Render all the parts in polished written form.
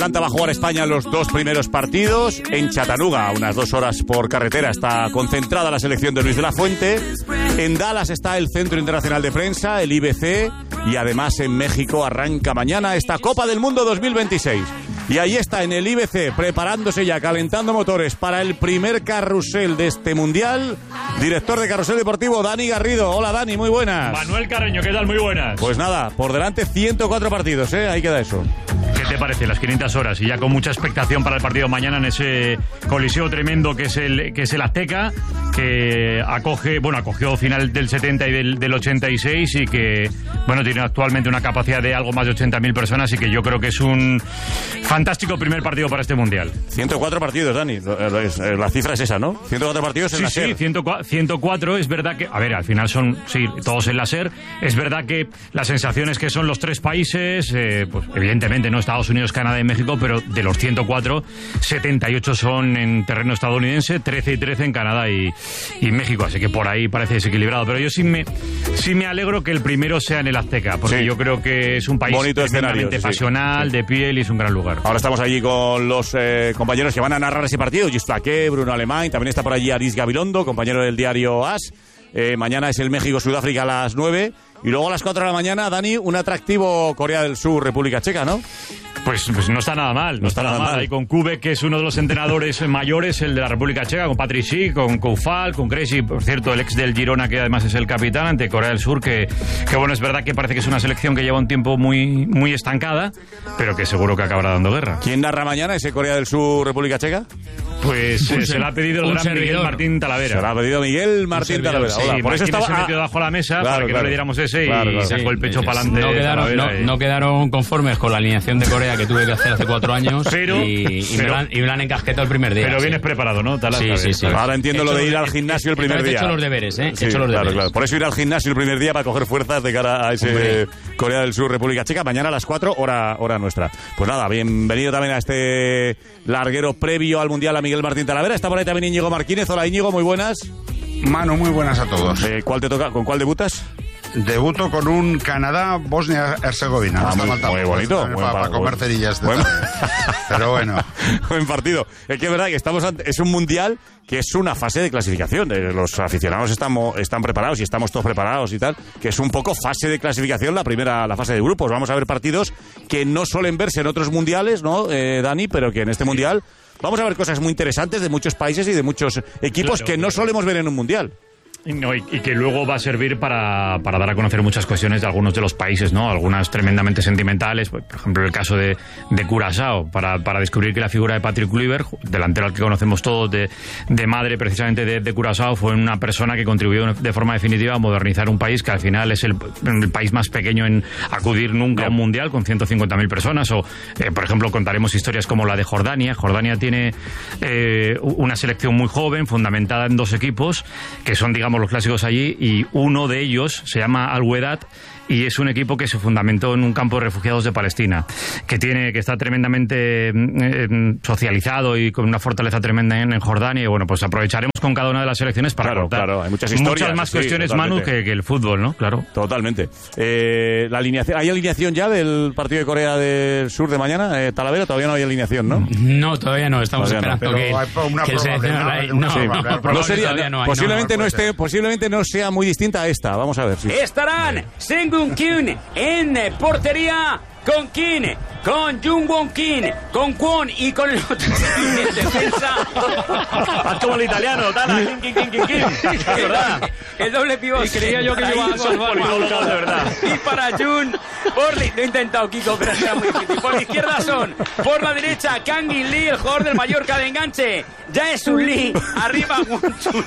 Atlanta va a jugar España los 2 primeros partidos. En Chattanooga, a unas 2 horas por carretera, está concentrada la selección de Luis de la Fuente. En Dallas está el Centro Internacional de Prensa, el IBC. Y además en México arranca mañana esta Copa del Mundo 2026. Y ahí está en el IBC, preparándose ya, calentando motores para el primer carrusel de este Mundial. Director de Carrusel Deportivo, Dani Garrido. Hola, Dani, muy buenas. Manuel Carreño, ¿qué tal? Muy buenas. Pues nada, por delante 104 partidos, ahí queda eso. ¿Qué te parece? Las 500 horas y ya con mucha expectación para el partido mañana en ese coliseo tremendo que es el Azteca, que acogió final del 70 y del 86 y que, tiene actualmente una capacidad de algo más de 80.000 personas y que yo creo que es un fantástico primer partido para este Mundial. 104 partidos, Dani. La cifra es esa, ¿no? 104 partidos en la SER. Sí, 104. Es verdad que, al final son, todos en la SER. Es verdad que las sensaciones que son los 3 países, pues evidentemente no Estados Unidos, Canadá y México, pero de los 104, 78 son en terreno estadounidense, 13 y 13 en Canadá y México, así que por ahí parece desequilibrado. Pero yo sí me alegro que el primero sea en el Azteca, porque yo creo que es un país tremendamente pasional, de piel y es un gran lugar. Ahora estamos allí con los compañeros que van a narrar ese partido, Gis Flaqué, Bruno Alemán, también está por allí Aris Gabilondo, compañero del diario AS. Mañana es el México-Sudáfrica a las 9 y luego a las 4 de la mañana, Dani, un atractivo Corea del Sur, República Checa, ¿no? Pues no está nada mal, no está nada mal. Ahí con Kubek, que es uno de los entrenadores mayores, el de la República Checa, con Patrick Schick, con Koufal, con Krejci, por cierto, el ex del Girona, que además es el capitán ante Corea del Sur, que es verdad que parece que es una selección que lleva un tiempo muy, muy estancada, pero que seguro que acabará dando guerra. ¿Quién narra mañana ese Corea del Sur, República Checa? Pues se lo ha pedido el gran Miguel Martín Talavera. Se lo ha pedido Miguel Martín Talavera. Hola, por eso estaba se metió debajo de la mesa para que no le diéramos ese y sacó el pecho para adelante. No quedaron conformes con la alineación de Corea que tuve que hacer hace 4 años y me la han encasquetado el primer día. Pero vienes preparado, ¿no? Sí. Ahora entiendo lo de ir al gimnasio el primer día. He hecho los deberes, Claro. Por eso ir al gimnasio el primer día para coger fuerzas de cara a ese Corea del Sur, República Checa. Mañana a las 4, hora nuestra. Pues nada, bienvenido también a este larguero previo al Mundial a Miguel Martín Talavera. Está por ahí también Íñigo Marquínez. Hola, Íñigo, muy buenas. Manu, muy buenas a todos. ¿Cuál te toca? ¿Con cuál debutas? Debuto con un Canadá-Bosnia-Herzegovina. Muy bonito. Para comer cerillas. Pero bueno. Buen partido. Es que es verdad que es un mundial que es una fase de clasificación. Los aficionados están preparados y estamos todos preparados y tal. Que es un poco fase de clasificación la fase de grupos. Vamos a ver partidos que no suelen verse en otros mundiales, ¿no, Dani? Pero que en este mundial vamos a ver cosas muy interesantes de muchos países y de muchos equipos que no solemos ver en un mundial. Y que luego va a servir para dar a conocer muchas cuestiones de algunos de los países, ¿no? Algunas tremendamente sentimentales, por ejemplo el caso de Curazao, para descubrir que la figura de Patrick Kluivert, delantero al que conocemos todos de madre precisamente de Curazao, fue una persona que contribuyó de forma definitiva a modernizar un país que al final es el país más pequeño en acudir nunca a un mundial, con 150.000 personas. O, por ejemplo, contaremos historias como la de Jordania. Jordania tiene una selección muy joven, fundamentada en 2 equipos, que son, digamos, los clásicos allí, y uno de ellos se llama Al-Wehdat y es un equipo que se fundamentó en un campo de refugiados de Palestina, que está tremendamente socializado y con una fortaleza tremenda en Jordania. Y bueno, pues aprovecharemos con cada una de las selecciones para contar hay muchas historias, muchas más cuestiones, Manu, que el fútbol, ¿no? Claro. Totalmente. La alineación, ¿hay alineación ya del partido de Corea del Sur de mañana? Talavera, todavía no hay alineación, ¿no? No, todavía no. Estamos esperando que posiblemente no sea muy distinta a esta. Vamos a ver. Estarán Sengun Kyun en portería, con Kim, con Jungwon Kim, con Kwon y con el otro en defensa. Haz como el italiano, Kim. Es verdad. El doble pivote. Y creía yo que iba a salvar de verdad. Y para Jun, lo he intentado, Kiko, pero era muy difícil. Por la izquierda son, por la derecha, Kang In Lee, el jugador del Mallorca de enganche. Jae-Sun Lee, arriba Won-Chun.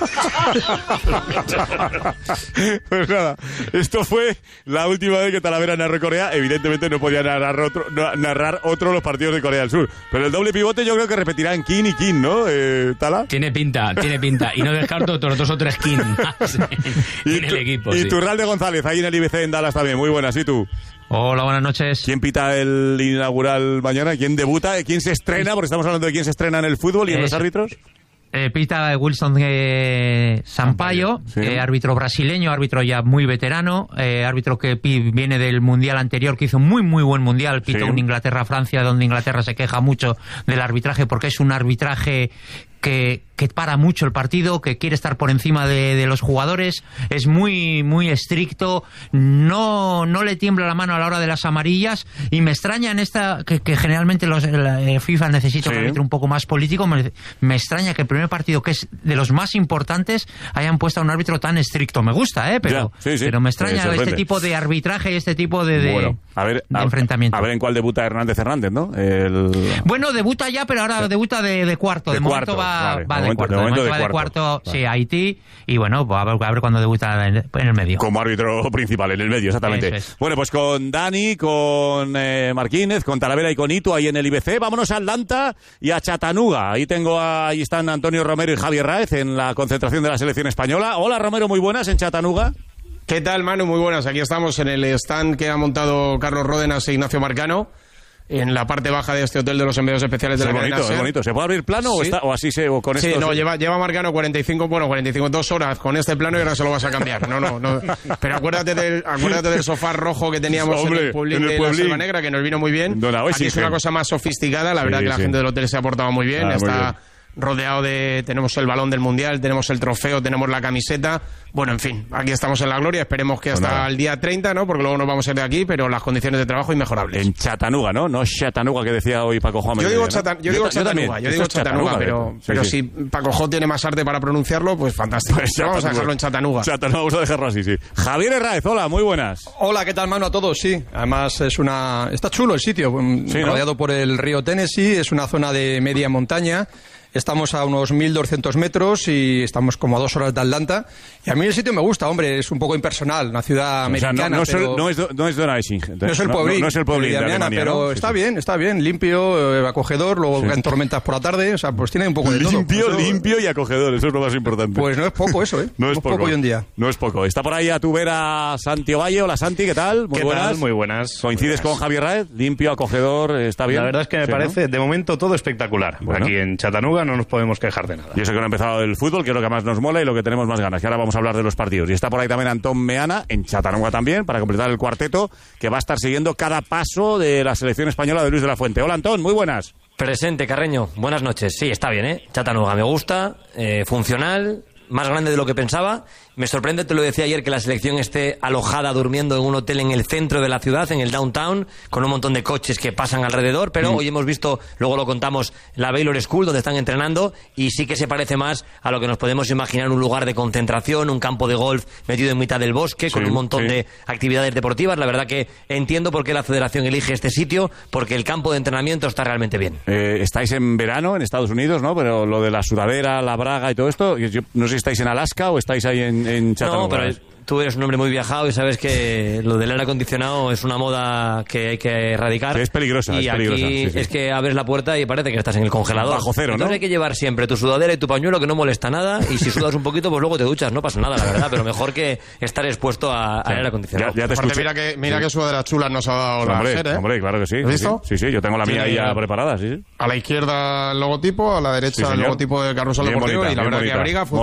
Pues nada, esto fue la última vez que Talavera narró Corea. Evidentemente no podía narrar otro los partidos de Corea del Sur. Pero el doble pivote yo creo que repetirán Kim y Kim, ¿no, Tala? Tiene pinta. Y no descarto otros 2 o 3 Kim más en el equipo. Y Turralde González, ahí en el IBC en Dallas también. Muy buenas, ¿y tú? Hola, buenas noches. ¿Quién pita el inaugural mañana? ¿Quién debuta? ¿Quién se estrena? Porque estamos hablando de quién se estrena en el fútbol y en los árbitros. Pita Wilson Sampaio, árbitro brasileño, árbitro ya muy veterano, árbitro que viene del mundial anterior, que hizo muy buen mundial, pitó un Inglaterra-Francia, donde Inglaterra se queja mucho del arbitraje porque es un arbitraje que para mucho el partido, que quiere estar por encima de los jugadores, es muy estricto, no le tiembla la mano a la hora de las amarillas, y me extraña en esta que generalmente la FIFA necesita un árbitro un poco más político. Me extraña que el primer partido, que es de los más importantes, hayan puesto a un árbitro tan estricto. Me gusta, pero me extraña este tipo de arbitraje y este tipo de enfrentamiento. A ver en cuál debuta Hernández, ¿no? Bueno, debuta ya, pero ahora debuta de cuarto. De momento va de cuarto, Haití, y bueno, a ver cuándo debuta en el medio. Como árbitro principal, en el medio, exactamente. Bueno, pues con Dani, con Marquínez, con Talavera y con Ito ahí en el IBC. Vámonos a Atlanta y a Chattanooga. Ahí están Antonio Romero y Javier Raez en la concentración de la selección española. Hola, Romero, muy buenas en Chattanooga. ¿Qué tal, Manu? Muy buenas. Aquí estamos en el stand que ha montado Carlos Ródenas e Ignacio Marcano, en la parte baja de este hotel de los enviados especiales de la cadena SER. Es bonito. ¿Se puede abrir plano o así o con esto? Sí, no, lleva Marcano 2 horas con este plano y ahora se lo vas a cambiar. No. Pero acuérdate del sofá rojo que teníamos en el Pueblín de la Selva Negra, que nos vino muy bien. Aquí es una cosa más sofisticada. La verdad que la gente del hotel se ha portado muy bien. Está rodeado tenemos el balón del Mundial, tenemos el trofeo, tenemos la camiseta. Bueno, en fin, aquí estamos en la gloria. Esperemos que hasta el día 30, ¿no? Porque luego nos vamos a ir de aquí, pero las condiciones de trabajo inmejorables. En Chattanooga, ¿no? No Chattanooga, que decía hoy Paco Juan. Yo digo Chattanooga, pero si Paco J tiene más arte para pronunciarlo, pues fantástico. Pues vamos a dejarlo en Chattanooga. Vamos a dejarlo así, sí. Javier Herráez, hola, muy buenas. Hola, ¿qué tal, mano? A todos, sí. Además está chulo el sitio, rodeado por el río Tennessee, es una zona de media montaña. Estamos a unos 1.200 metros y estamos como a 2 horas de Atlanta. Y a mí el sitio me gusta, hombre, es un poco impersonal, una ciudad americana. No es Donaueschingen. No es el Pueblín. No es el Pueblín de Alemania, pero está bien, limpio, acogedor, luego en tormentas por la tarde, o sea, pues tiene un poco de todo. Limpio y acogedor, eso es lo más importante. Pues no es poco eso, No es poco hoy en día. No es poco. Está por ahí a tu vera Santi Ovalle. Hola, Santi, ¿qué tal? Muy buenas. ¿Coincides con Javier Raez? Limpio, acogedor, está bien. La verdad es que me parece, de momento, todo espectacular. Bueno. Aquí en Chattanooga no nos podemos quejar de nada. Yo sé que no ha empezado el fútbol, que es lo que más nos mola y lo que tenemos más ganas, que ahora vamos a hablar de los partidos. Y está por ahí también Antón Meana, en Chattanooga también, para completar el cuarteto, que va a estar siguiendo cada paso de la selección española de Luis de la Fuente. Hola, Antón, muy buenas. Presente, Carreño. Buenas noches. Sí, está bien, Chattanooga me gusta, funcional, más grande de lo que pensaba. Me sorprende, te lo decía ayer, que la selección esté alojada durmiendo en un hotel en el centro de la ciudad, en el downtown, con un montón de coches que pasan alrededor, pero hoy hemos visto, luego lo contamos, la Baylor School, donde están entrenando, y sí que se parece más a lo que nos podemos imaginar, un lugar de concentración, un campo de golf metido en mitad del bosque, con un montón de actividades deportivas. La verdad que entiendo por qué la federación elige este sitio, porque el campo de entrenamiento está realmente bien. Estáis en verano en Estados Unidos, ¿no? Pero lo de la sudadera, la braga y todo esto, yo no sé si estáis en Alaska o estáis ahí en Chattanooga. No, pero tú eres un hombre muy viajado y sabes que lo del aire acondicionado es una moda que hay que erradicar. Sí, es peligrosa, y aquí es que abres la puerta y parece que estás en el congelador. Bajo cero, entonces hay que llevar siempre tu sudadera y tu pañuelo, que no molesta nada, y si sudas un poquito, pues luego te duchas, no pasa nada, la verdad, pero mejor que estar expuesto al aire acondicionado. Ya te escuché. Mira que sudaderas chulas nos ha dado la SER, Hombre, claro que sí. ¿Has visto? Sí, yo tengo la mía ya preparada, sí. A la izquierda el logotipo, a la derecha el logotipo de Carrusel Deportivo, y la verdad que abriga, funciona.